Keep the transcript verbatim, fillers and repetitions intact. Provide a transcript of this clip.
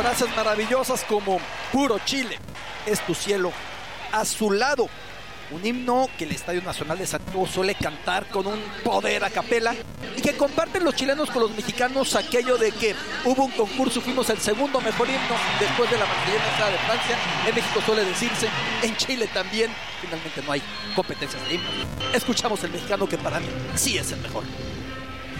frases maravillosas como puro Chile, es tu cielo azulado. Un himno que el Estadio Nacional de Santiago suele cantar con un poder a capela y que comparten los chilenos con los mexicanos aquello de que hubo un concurso, fuimos el segundo mejor himno después de la Marsellesa de Francia. En México suele decirse, en Chile también. Finalmente no hay competencias de himno. Escuchamos el mexicano que para mí sí es el mejor.